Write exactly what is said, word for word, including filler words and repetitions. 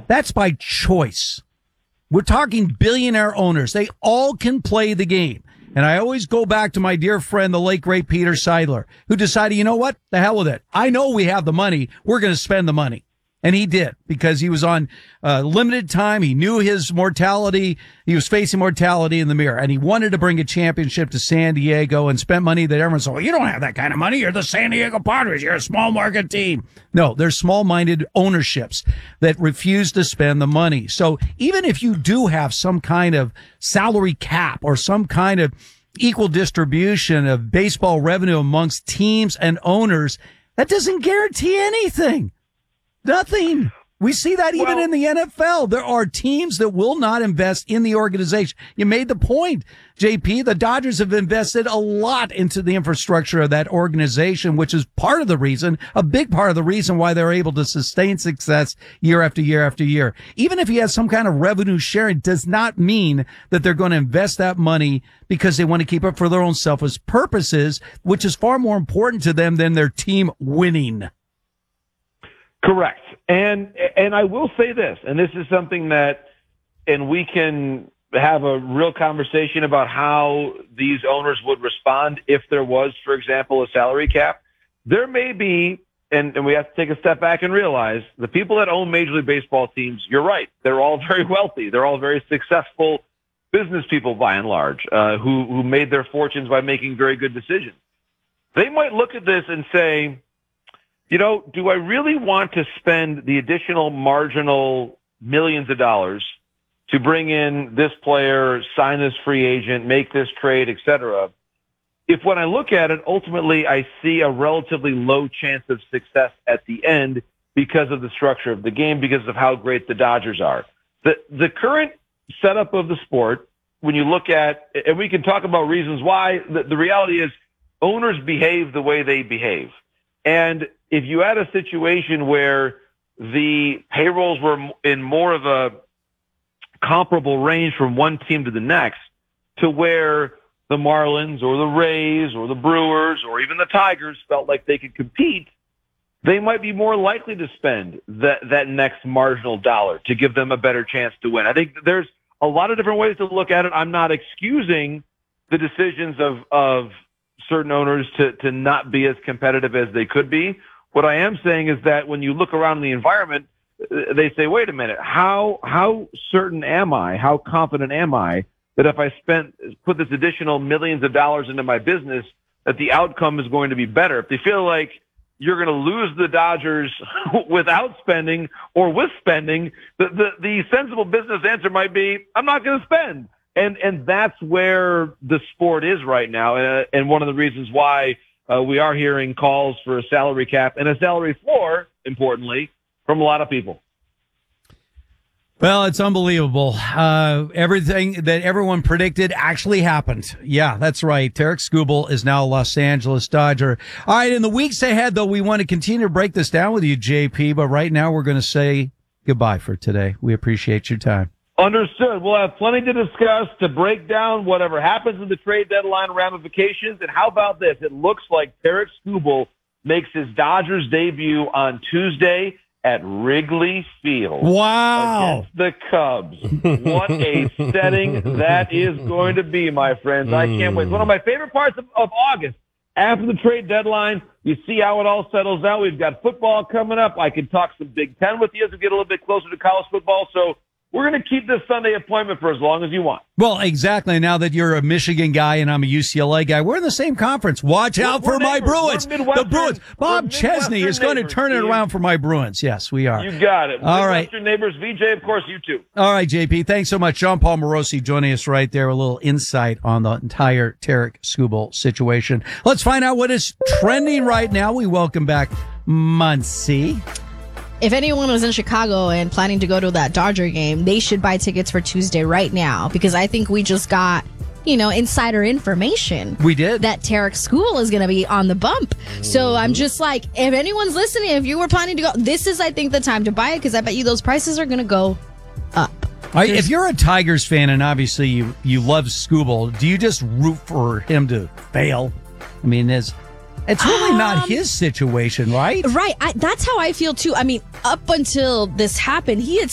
That's by choice. We're talking billionaire owners. They all can play the game. And I always go back to my dear friend, the late, great Peter Seidler, who decided, you know what? The hell with it. I know we have the money. We're going to spend the money. And he did, because he was on uh, limited time. He knew his mortality. He was facing mortality in the mirror. And he wanted to bring a championship to San Diego and spent money that everyone said, well, you don't have that kind of money. You're the San Diego Padres. You're a small market team. No, they're small-minded ownerships that refuse to spend the money. So even if you do have some kind of salary cap or some kind of equal distribution of baseball revenue amongst teams and owners, that doesn't guarantee anything. Nothing. We see that even well, in the N F L. There are teams that will not invest in the organization. You made the point, J P. The Dodgers have invested a lot into the infrastructure of that organization, which is part of the reason, a big part of the reason why they're able to sustain success year after year after year. Even if he has some kind of revenue sharing, does not mean that they're going to invest that money because they want to keep it for their own selfish purposes, which is far more important to them than their team winning. Correct. And and I will say this, and this is something that, and we can have a real conversation about how these owners would respond if there was, for example, a salary cap. There may be, and, and we have to take a step back and realize, the people that own Major League Baseball teams, you're right, they're all very wealthy. They're all very successful business people, by and large, uh, who, who made their fortunes by making very good decisions. They might look at this and say, you know, do I really want to spend the additional marginal millions of dollars to bring in this player, sign this free agent, make this trade, et cetera? If when I look at it, ultimately I see a relatively low chance of success at the end because of the structure of the game, because of how great the Dodgers are. The, the current setup of the sport, when you look at, and we can talk about reasons why, the, the reality is owners behave the way they behave. And if you had a situation where the payrolls were in more of a comparable range from one team to the next, to where the Marlins or the Rays or the Brewers or even the Tigers felt like they could compete, they might be more likely to spend that, that next marginal dollar to give them a better chance to win. I think there's a lot of different ways to look at it. I'm not excusing the decisions of, of certain owners to, to not be as competitive as they could be. What I am saying is that when you look around the environment, they say, wait a minute, how how certain am I, how confident am I that if I spent put this additional millions of dollars into my business, that the outcome is going to be better? If they feel like you're going to lose the Dodgers without spending or with spending, the, the, the sensible business answer might be, I'm not going to spend. And and that's where the sport is right now, and, and one of the reasons why uh, we are hearing calls for a salary cap and a salary floor, importantly, from a lot of people. Well, it's unbelievable. Uh, everything that everyone predicted actually happened. Yeah, that's right. Tarik Skubal is now a Los Angeles Dodger. All right, in the weeks ahead, though, we want to continue to break this down with you, J P, but right now we're going to say goodbye for today. We appreciate your time. Understood. We'll have plenty to discuss, to break down whatever happens in the trade deadline ramifications. And how about this? It looks like Tarik Skubal makes his Dodgers debut on Tuesday at Wrigley Field. Wow. Against the Cubs. What a setting that is going to be, my friends. I can't wait. It's one of my favorite parts of, of August. After the trade deadline, you see how it all settles out. We've got football coming up. I can talk some Big Ten with you as we get a little bit closer to college football. So we're going to keep this Sunday appointment for as long as you want. Well, exactly. Now that you're a Michigan guy and I'm a U C L A guy, we're in the same conference. Watch out we're, for we're my Bruins. The Bruins. Bob Chesney is going to turn it around for my Bruins. Yes, we are. You got it. All right. Your neighbors, V J, of course, you too. All right, J P. Thanks so much. John Paul Morosi joining us right there. A little insight on the entire Tarik Skubal situation. Let's find out what is trending right now. We welcome back Muncie. If anyone was in Chicago and planning to go to that Dodger game, they should buy tickets for Tuesday right now, because I think we just got, you know, insider information. We did. That Tarik Skubal is going to be on the bump. So I'm just like, if anyone's listening, if you were planning to go, this is, I think, the time to buy it, because I bet you those prices are going to go up. I, if you're a Tigers fan and obviously you, you love Skubal, do you just root for him to fail? I mean, is... It's really um, not his situation, right? Right. I, that's how I feel, too. I mean, up until this happened, he had